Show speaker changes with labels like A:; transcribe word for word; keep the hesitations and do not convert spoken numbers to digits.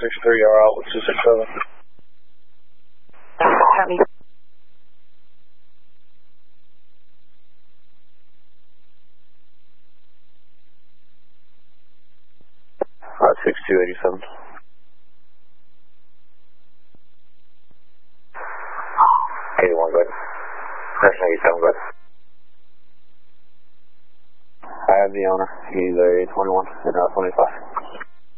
A: six three, you're out with two six seven.
B: Copy.
A: Uh, six two eighty-seven. eighty-one, good. Correction eighty-seven, good. I have the owner. He's a twenty-one and a twenty-five.